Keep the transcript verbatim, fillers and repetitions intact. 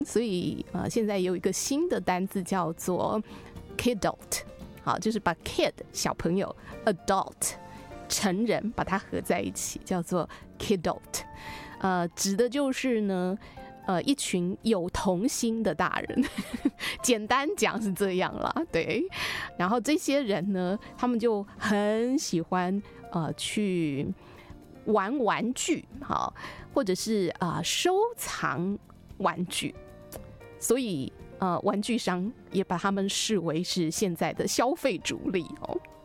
所以呃，现在有一个新的单字叫做 kidult， 好，就是把 kid 小朋友 adult 成人把它合在一起，叫做 kidult， 呃，指的就是呢，呃，一群有童心的大人，简单讲是这样啦，对。然后这些人呢，他们就很喜欢呃去玩玩具，好，或者是啊、呃、收藏玩具。所以呃，玩具商也把他们视为是现在的消费主力哦。